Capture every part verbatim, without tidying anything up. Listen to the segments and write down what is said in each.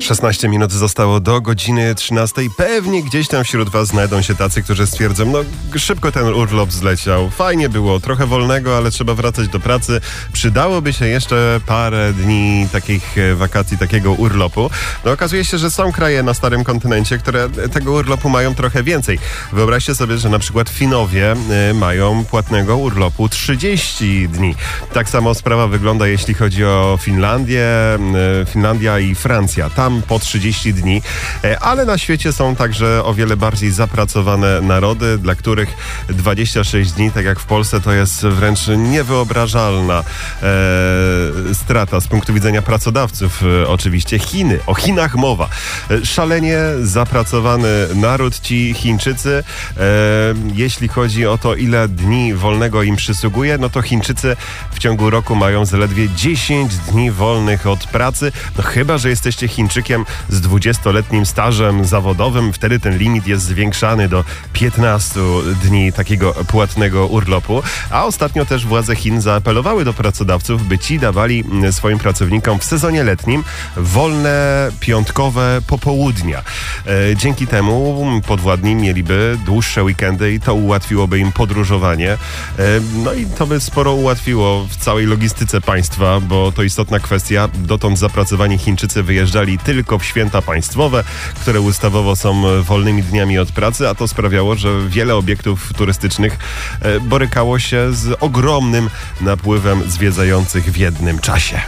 szesnaście minut zostało do godziny trzynastej. Pewnie gdzieś tam wśród was znajdą się tacy, którzy stwierdzą, no szybko ten urlop zleciał. Fajnie było, trochę wolnego, ale trzeba wracać do pracy. Przydałoby się jeszcze parę dni takich wakacji, takiego urlopu. No okazuje się, że są kraje na starym kontynencie, które tego urlopu mają trochę więcej. Wyobraźcie sobie, że na przykład Finowie y, mają płatnego urlopu trzydzieści dni. Tak samo sprawa wygląda, jeśli chodzi o Finlandię, y, Finlandia i Francja. Tam po trzydzieści dni, ale na świecie są także o wiele bardziej zapracowane narody, dla których dwadzieścia sześć dni, tak jak w Polsce, to jest wręcz niewyobrażalna e, strata z punktu widzenia pracodawców. E, oczywiście Chiny, o Chinach mowa. E, szalenie zapracowany naród, ci Chińczycy. E, jeśli chodzi o to, ile dni wolnego im przysługuje, no to Chińczycy w ciągu roku mają zaledwie dziesięć dni wolnych od pracy. No chyba, że jesteście Chińczykiem z dwudziestoletnim stażem zawodowym, wtedy ten limit jest zwiększany do piętnastu dni takiego płatnego urlopu. A ostatnio też władze Chin zaapelowały do pracodawców, by ci dawali swoim pracownikom w sezonie letnim wolne piątkowe popołudnia. E, dzięki temu podwładni mieliby dłuższe weekendy i to ułatwiłoby im podróżowanie. E, no i to by sporo ułatwiło w całej logistyce państwa, bo to istotna kwestia. Dotąd zapracowani Chińczycy wyjeżdżali tylko w święta państwowe, które ustawowo są wolnymi dniami od pracy, a to sprawiało, że wiele obiektów turystycznych e, borykało się z ogromnym napływem zwiedzających w jednym czasie.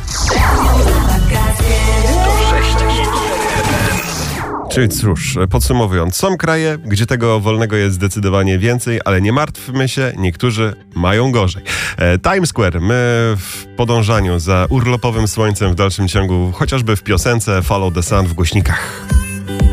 Czyli cóż, podsumowując, są kraje, gdzie tego wolnego jest zdecydowanie więcej, ale nie martwmy się, niektórzy mają gorzej. E, Times Square, my w podążaniu za urlopowym słońcem w dalszym ciągu, chociażby w piosence Follow the Sun w głośnikach.